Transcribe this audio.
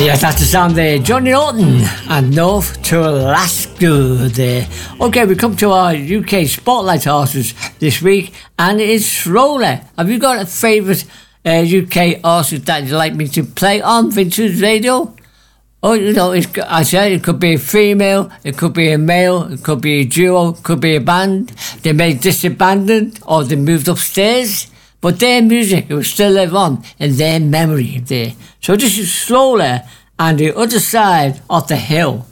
Yes, that's the sound there. Johnny Norton and North to Alaska there. Okay, we come to our UK Spotlight artists this week, and it's Roller. Have you got a favourite UK artist that you'd like me to play on Vintage Radio? Oh, you know, I said it could be a female, it could be a male, it could be a duo, it could be a band. They may disbanded or they moved upstairs, but their music will still live on in their memory there. So this is Slowly and the Other Side of the Hill.